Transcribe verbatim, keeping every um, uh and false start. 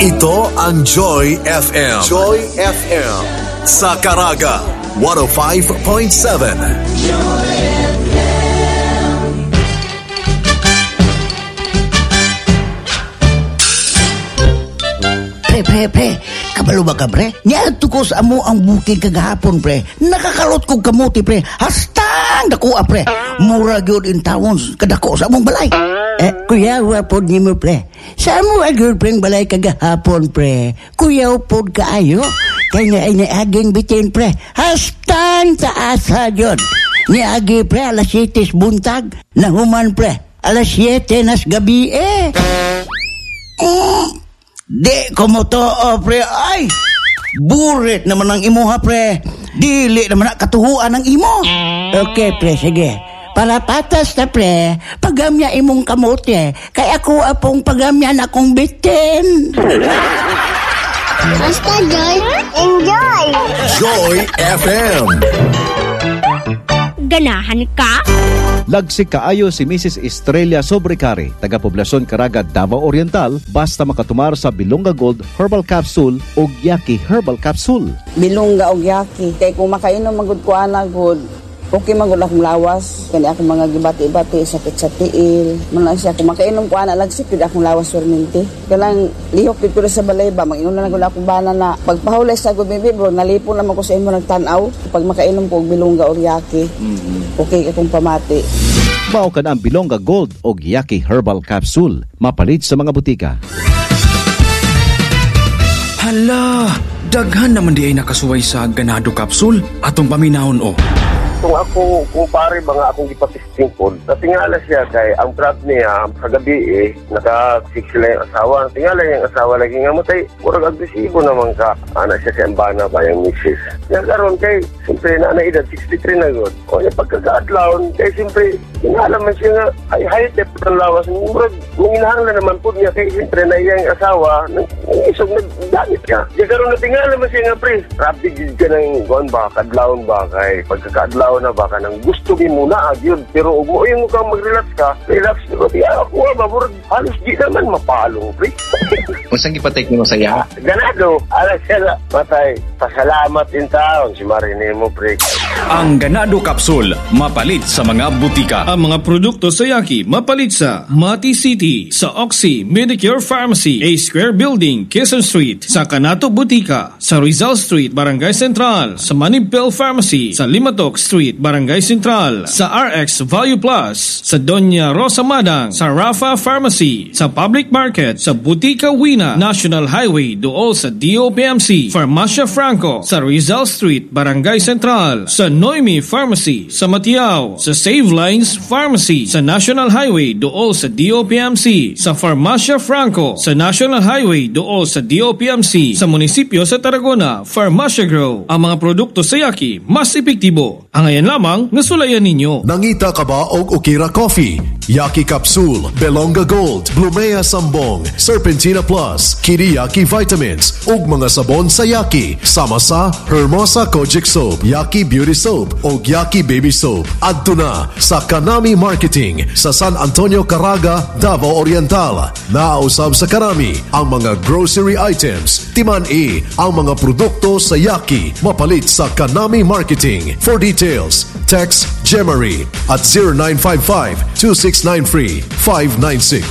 Ito ang Joy F M. Joy F M. Sa Caraga, one oh five point seven. Joy F M. Pre, pre, pre. Kabalo ba ka, pre? Niadto ko sa amo ang bukid kagahapon, pre. Nakakalot kong kamuti, pre. Hastang dakuha, pre. Murag yun in tawon kadako sa among balay. Eh, kuya, wapod ni mo, pre. Sa amo agad, pre, balay kagahapon, pre. Kuya, upod kaayo. Kaya nga ay naaging bitin, pre. Hastang taasa yun. Niagi, pre, alas siete buntag. Nahuman, pre. Alas siete nas gabi, eh. Mm. Di ko mo to, oh, pre. Ay, burit naman ang imuha, pre. Dili naman ang katuhuan ng imo. Okay, pre, sige. Para patas na, pre, pagamya imong kamote. Kaya ako apong pagamya na akong bitin. Basta, Joy. Enjoy! Joy F M. Ganahan ka? Lagsik kaayo si Missus Estrella Sobrecari, taga-poblasyon Caraga, Davao Oriental, basta makatumar sa Bilonga Gold Herbal Capsule o Yaki Herbal Capsule. Bilonga o Yaki, kay kung makainom magud ko ana good, okay magud akong lawas, kani akong mga gibati-bati, sakit sa tiil, man siya kung makainom ko ana lagsik gid akong lawas perminti. Kanang lihok gid ko sa balay ba, mag-inom na gud akong bana na pagpahulay sa gud bibi bro, nalipon naman ko sa imo nagtan-aw pag makainom ko og Bilonga o Yaki. Mm-hmm. Okay akong pamati. Mao ka na ang Bilonga Gold o Yaki Herbal Capsule, mapalit sa mga butika. Hala, daghan naman di ay nakasuway sa ganado capsule atong paminahon o. Kung ako, kung pare mga akong ipatisting po, natingala siya kay ang trap niya kagabi eh, naka-six sila yung asawa. Tingala yung asawa lagi nga matay, kurang agresibo naman ka. Anak siya sa embana ba yung missus. Yan karon kay, siyempre na edad sixty-three na yun. O yung pagkakaadlaon, kay siyempre, tingala man siya nga, ay high-tep ng lawas. Murag, manginahang na naman po niya kay siyempre na iyang asawa, nang isog nagdamit ka. Yan karon na tingala man siya nga, pre, rapid ka ng gawin ba, kadlaon ba, kay pagkakaadlaon na baka nang gusto mo muna agyod pero ug mo yung mukhang mag-relax ka relax pero di ako mabur halos di naman mapalong pre. Unsang gipatek nimo saya? Ganado ala sila matay pasalamat in taon si Marinemo pre. Ang Ganado Capsule mapalit sa mga butika. Ang mga produkto sa Yaki mapalit sa Mati City, sa Oxy Medicure Pharmacy, A Square Building, Quezon Street, sa Canato Butika, sa Rizal Street, Barangay Central, sa Manibel Pharmacy, sa Limatok Street, Barangay Central, sa R X Value Plus, sa Doña Rosa Madang, sa Rafa Pharmacy, sa Public Market, sa Butika Wina, National Highway duol sa D O P M C, Farmacia Franco, sa Rizal Street, Barangay Central, sa Noemi Pharmacy, sa Matiao, sa Save Lines Pharmacy, sa National Highway duol sa D O P M C, sa Farmacia Franco, sa National Highway duol sa D O P M C, sa munisipyo sa Tarragona, Farmacia Grow. Ang mga produkto sa Yaki mas epektibo. Ang ayan lamang nasulayan ninyo. Nangita ka ba og Okira Coffee, Yaki Capsule, Belonga Gold, Blumea Sambong, Serpentina Plus, Kiriyaki Vitamins, ug mga sabon sa Yaki, sama sa Hermosa Kojic Soap, Yaki Beauty Soap, ug Yaki Baby Soap. Adto na sa Kanami Marketing sa San Antonio, Caraga, Davao Oriental. Nausab sa Kanami ang mga grocery items, timan-i ang mga produkto sa Yaki, mapalit sa Kanami Marketing. For details, text Gemary at zero nine five five, two six nine three, five nine six.